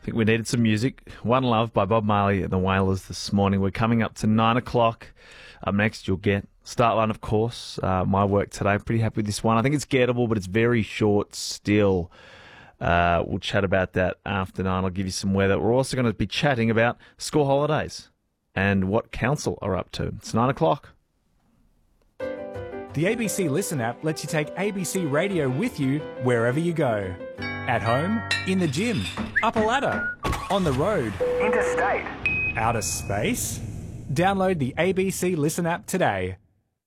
think we needed some music. One Love by Bob Marley and the Wailers this morning. We're coming up to 9 o'clock. Up next, you'll get Startline, of course. My work today. I'm pretty happy with this one. I think it's gettable, but it's very short still. We'll chat about that after 9. I'll give you some weather. We're also going to be chatting about school holidays and what council are up to. It's 9 o'clock. The ABC Listen app lets you take ABC Radio with you wherever you go. At home, in the gym, up a ladder, on the road, interstate, outer space. Download the ABC Listen app today.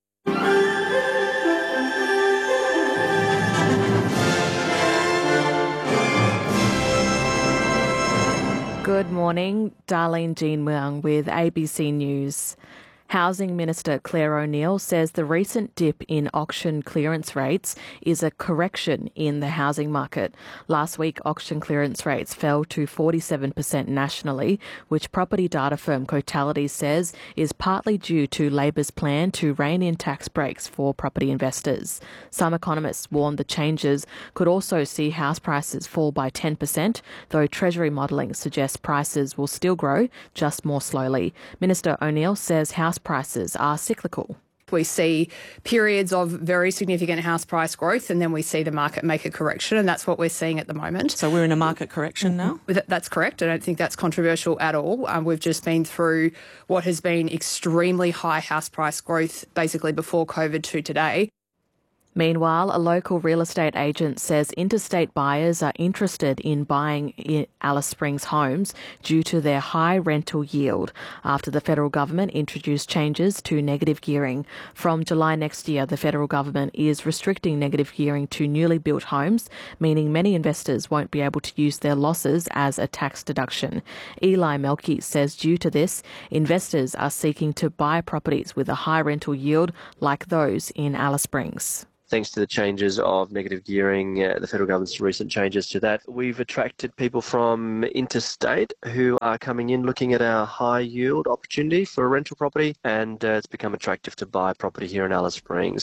Good morning, Darlene Jean Muang with ABC News. Housing Minister Claire O'Neil says the recent dip in auction clearance rates is a correction in the housing market. Last week, auction clearance rates fell to 47% nationally, which property data firm Cotality says is partly due to Labor's plan to rein in tax breaks for property investors. Some economists warn the changes could also see house prices fall by 10%, though Treasury modelling suggests prices will still grow, just more slowly. Minister O'Neil says house prices are cyclical. We see periods of very significant house price growth and then we see the market make a correction, and that's what we're seeing at the moment. So we're in a market correction now? That's correct. I don't think that's controversial at all. We've just been through what has been extremely high house price growth basically before COVID to today. Meanwhile, a local real estate agent says interstate buyers are interested in buying Alice Springs homes due to their high rental yield after the federal government introduced changes to negative gearing. From July next year, the federal government is restricting negative gearing to newly built homes, meaning many investors won't be able to use their losses as a tax deduction. Eli Melky says due to this, investors are seeking to buy properties with a high rental yield like those in Alice Springs. Thanks to the changes of negative gearing, the federal government's recent changes to that, we've attracted people from interstate who are coming in looking at our high yield opportunity for a rental property, and it's become attractive to buy property here in Alice Springs.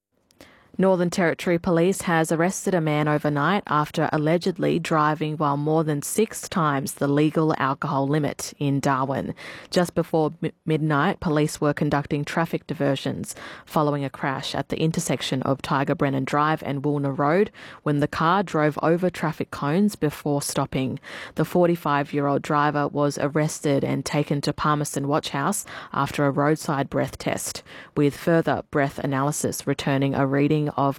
Northern Territory Police has arrested a man overnight after allegedly driving while more than 6 times the legal alcohol limit in Darwin. Just before midnight, police were conducting traffic diversions following a crash at the intersection of Tiger Brennan Drive and Woolner Road when the car drove over traffic cones before stopping. The 45-year-old driver was arrested and taken to Palmerston Watch House after a roadside breath test, with further breath analysis returning a reading of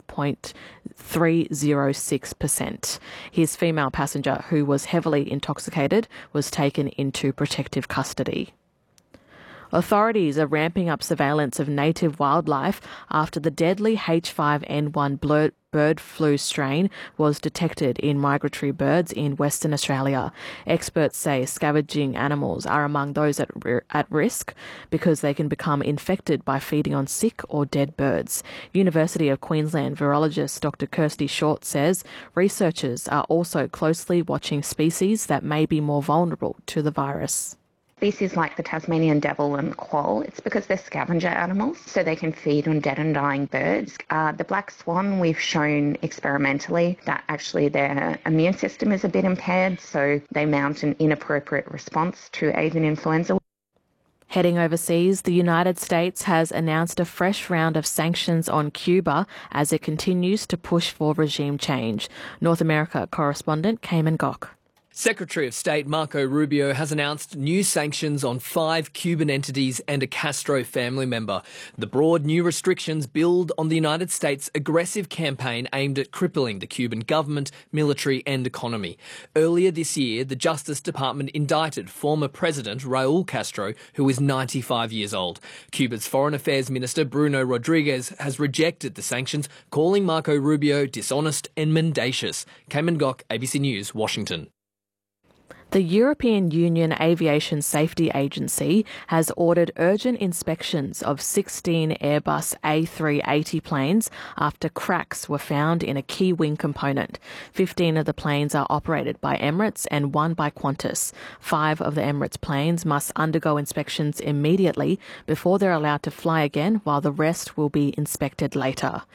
0.306%. His female passenger, who was heavily intoxicated, was taken into protective custody. Authorities are ramping up surveillance of native wildlife after the deadly H5N1 bird flu strain was detected in migratory birds in Western Australia. Experts say scavenging animals are among those at risk because they can become infected by feeding on sick or dead birds. University of Queensland virologist Dr. Kirsty Short says researchers are also closely watching species that may be more vulnerable to the virus. Species like the Tasmanian devil and quoll, it's because they're scavenger animals, so they can feed on dead and dying birds. The black swan, we've shown experimentally that actually their immune system is a bit impaired, so they mount an inappropriate response to avian influenza. Heading overseas, the United States has announced a fresh round of sanctions on Cuba as it continues to push for regime change. North America correspondent Cayman Gok. Secretary of State Marco Rubio has announced new sanctions on 5 Cuban entities and a Castro family member. The broad new restrictions build on the United States' aggressive campaign aimed at crippling the Cuban government, military and economy. Earlier this year, the Justice Department indicted former President Raul Castro, who is 95 years old. Cuba's Foreign Affairs Minister Bruno Rodriguez has rejected the sanctions, calling Marco Rubio dishonest and mendacious. Cayman Gok, ABC News, Washington. The European Union Aviation Safety Agency has ordered urgent inspections of 16 Airbus A380 planes after cracks were found in a key wing component. 15 of the planes are operated by Emirates and 1 by Qantas. 5 of the Emirates planes must undergo inspections immediately before they're allowed to fly again, while the rest will be inspected later.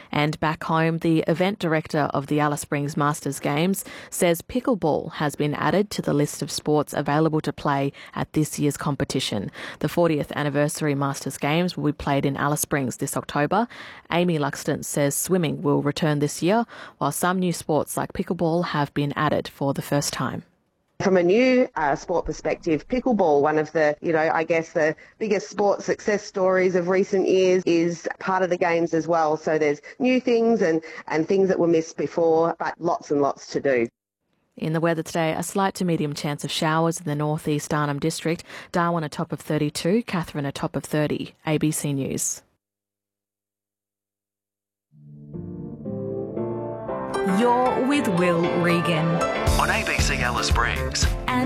And back home, the event director of the Alice Springs Masters Games says pickleball has been added to the list of sports available to play at this year's competition. The 40th anniversary Masters Games will be played in Alice Springs this October. Amy Luxton says swimming will return this year, while some new sports like pickleball have been added for the first time. From a new sport perspective, pickleball, one of the, I guess the biggest sports success stories of recent years, is part of the games as well. So there's new things and things that were missed before, but lots and lots to do. In the weather today, a slight to medium chance of showers in the northeast Arnhem District. Darwin a top of 32, Katherine a top of 30. ABC News. You're with Will Regan on ABC Alice Springs. and